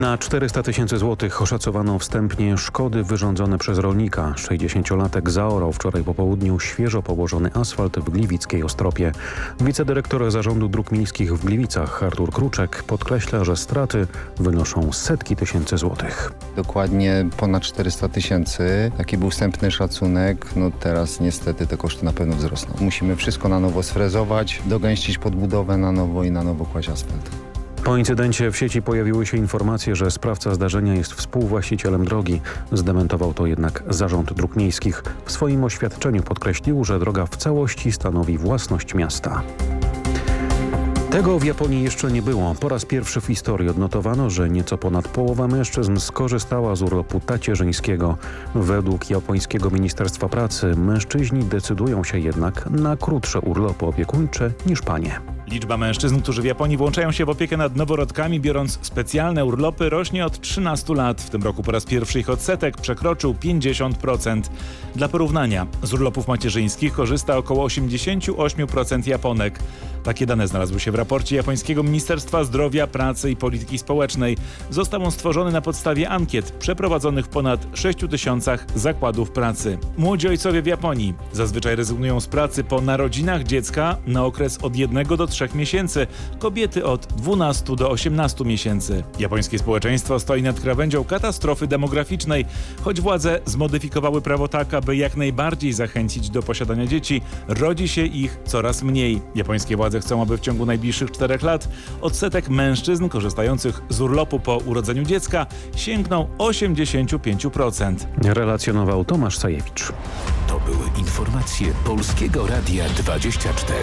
Na 400 000 złotych oszacowano wstępnie szkody wyrządzone przez rolnika. 60-latek zaorał wczoraj po południu świeżo położony asfalt w gliwickiej Ostropie. Wicedyrektor Zarządu Dróg Miejskich w Gliwicach Artur Kruczek podkreśla, że straty wynoszą setki tysięcy złotych. Dokładnie ponad 400 000. Taki był wstępny szacunek. Teraz niestety te koszty na pewno wzrosną. Musimy wszystko na nowo sfrezować, dogęścić podbudowę na nowo i na nowo kłaść asfalt. Po incydencie w sieci pojawiły się informacje, że sprawca zdarzenia jest współwłaścicielem drogi. Zdementował to jednak Zarząd Dróg Miejskich. W swoim oświadczeniu podkreślił, że droga w całości stanowi własność miasta. Tego w Japonii jeszcze nie było. Po raz pierwszy w historii odnotowano, że nieco ponad połowa mężczyzn skorzystała z urlopu tacierzyńskiego. Według japońskiego Ministerstwa Pracy mężczyźni decydują się jednak na krótsze urlopy opiekuńcze niż panie. Liczba mężczyzn, którzy w Japonii włączają się w opiekę nad noworodkami, biorąc specjalne urlopy, rośnie od 13 lat. W tym roku po raz pierwszy ich odsetek przekroczył 50%. Dla porównania, z urlopów macierzyńskich korzysta około 88% Japonek. Takie dane znalazły się w raporcie japońskiego Ministerstwa Zdrowia, Pracy i Polityki Społecznej. Został on stworzony na podstawie ankiet przeprowadzonych w ponad 6 000 zakładów pracy. Młodzi ojcowie w Japonii zazwyczaj rezygnują z pracy po narodzinach dziecka na okres od 1 do 3 miesięcy, kobiety od 12 do 18 miesięcy. Japońskie społeczeństwo stoi nad krawędzią katastrofy demograficznej. Choć władze zmodyfikowały prawo tak, aby jak najbardziej zachęcić do posiadania dzieci, rodzi się ich coraz mniej. Japońskie władze chcą, aby w ciągu najbliższych 4 lat odsetek mężczyzn korzystających z urlopu po urodzeniu dziecka sięgnął 85%. Relacjonował Tomasz Sajewicz. To były informacje Polskiego Radia 24.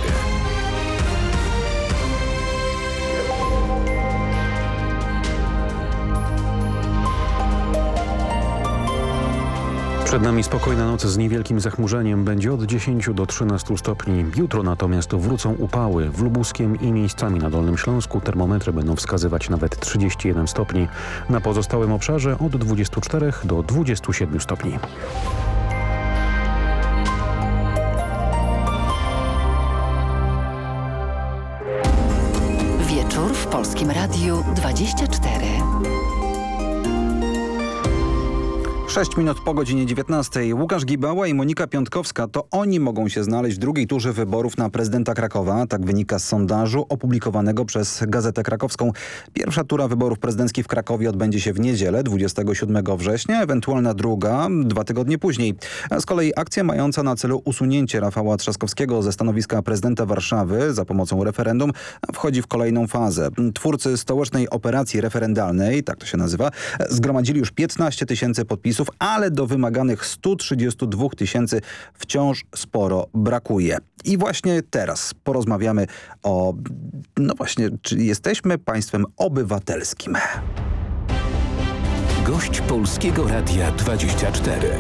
Przed nami spokojna noc z niewielkim zachmurzeniem. Będzie od 10 do 13 stopni. Jutro natomiast wrócą upały. W Lubuskiem i miejscami na Dolnym Śląsku termometry będą wskazywać nawet 31 stopni. Na pozostałym obszarze od 24 do 27 stopni. Wieczór w Polskim Radiu 24. 6 minut po godzinie 19. Łukasz Gibała i Monika Piątkowska to oni mogą się znaleźć w drugiej turze wyborów na prezydenta Krakowa. Tak wynika z sondażu opublikowanego przez Gazetę Krakowską. Pierwsza tura wyborów prezydenckich w Krakowie odbędzie się w niedzielę 27 września, ewentualna druga 2 tygodnie później. A z kolei akcja mająca na celu usunięcie Rafała Trzaskowskiego ze stanowiska prezydenta Warszawy za pomocą referendum wchodzi w kolejną fazę. Twórcy stołecznej operacji referendalnej, tak to się nazywa, zgromadzili już 15 000 podpisów, ale do wymaganych 132 000 wciąż sporo brakuje. I właśnie teraz porozmawiamy o, czy jesteśmy państwem obywatelskim. Gość Polskiego Radia 24.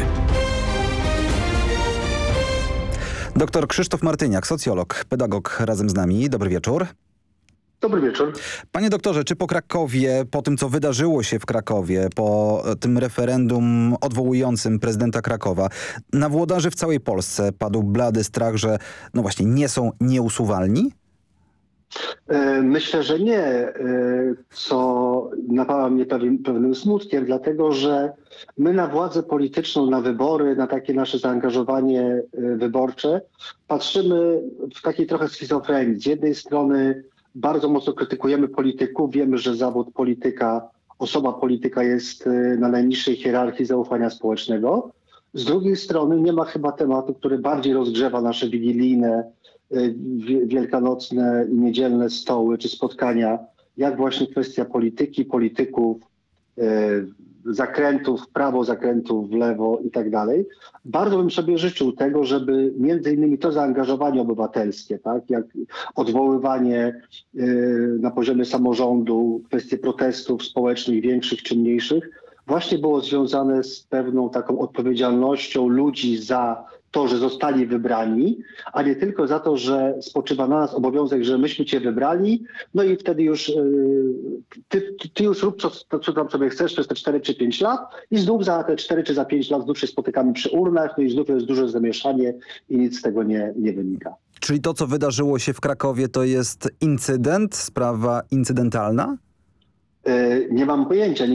Doktor Krzysztof Martyniak, socjolog, pedagog razem z nami. Dobry wieczór. Dobry wieczór. Panie doktorze, czy po Krakowie, po tym co wydarzyło się w Krakowie, po tym referendum odwołującym prezydenta Krakowa, na włodarzy w całej Polsce padł blady strach, że nie są nieusuwalni? Myślę, że nie, co napawa mnie pewnym smutkiem, dlatego że my na władzę polityczną, na wybory, na takie nasze zaangażowanie wyborcze patrzymy w takiej trochę schizofrenii. Z jednej strony bardzo mocno krytykujemy polityków, wiemy, że zawód polityka, osoba polityka jest na najniższej hierarchii zaufania społecznego. Z drugiej strony nie ma chyba tematu, który bardziej rozgrzewa nasze wigilijne, wielkanocne i niedzielne stoły czy spotkania, jak właśnie kwestia polityki, polityków, zakrętów w prawo, zakrętów w lewo i tak dalej. Bardzo bym sobie życzył tego, żeby między innymi to zaangażowanie obywatelskie, tak, jak odwoływanie na poziomie samorządu, kwestie protestów społecznych, większych czy mniejszych, właśnie było związane z pewną taką odpowiedzialnością ludzi za to, że zostali wybrani, a nie tylko za to, że spoczywa na nas obowiązek, że myśmy cię wybrali, no i wtedy już ty już rób co tam sobie chcesz przez te 4 czy 5 lat i znów za te 4 czy za 5 lat znów się spotykamy przy urnach, no i znów jest duże zamieszanie i nic z tego nie wynika. Czyli to, co wydarzyło się w Krakowie, to jest incydent, sprawa incydentalna? Nie mam pojęcia.